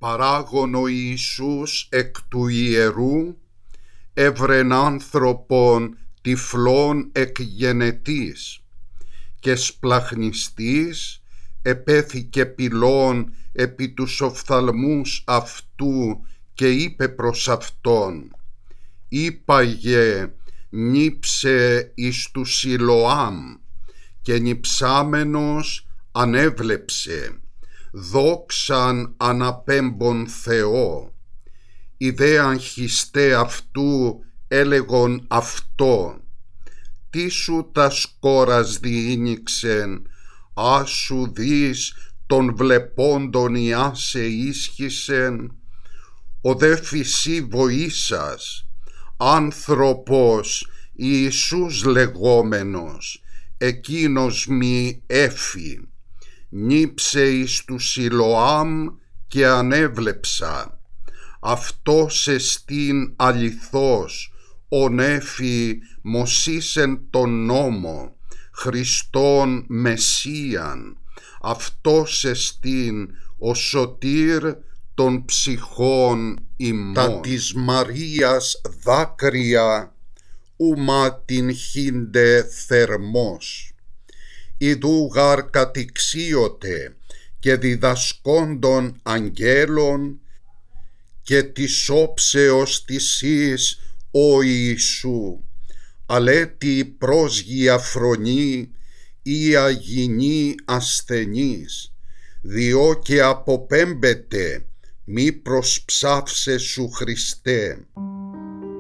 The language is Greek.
παράγων ο Ιησούς εκ του ιερού, έβρεν άνθρωπον τυφλών εκ γενετής, και σπλαχνιστής επέθηκε πυλών επί τους οφθαλμούς αυτού, και είπε προς αυτόν: «Είπαγε, νύψε εις του Σιλοάμ», και νυψάμενος ανέβλεψε, δόξαν αναπέμπον Θεό. Οι δε αγχιστέ αυτού έλεγον αυτό: «Τι σου τα σκόρας διήνυξεν, άσου δεις τον βλεπόντον ιάσε ίσχυσεν». Ο δε φυσί βοήσας, άνθρωπος Ιησούς λεγόμενος, εκείνος μη έφη, νύψε εις του Σιλοάμ και ανέβλεψα. Αυτός εστίν αληθώς, ον έφη Μωσήσεν τον νόμο, Χριστόν Μεσσίαν. Αυτός εστίν ο σωτήρ των ψυχών ημών. Τα της Μαρίας δάκρυα ούμα την χύντε θερμός. Ιδού γαρ κατηξίωτε και διδασκόντων αγγέλων, και της όψεως της εις ο Ιησού, αλέτη πρόσγεια φρονή ή αγινή ασθενής, διό και αποπέμπεται μη προσψάψε σου Χριστέ.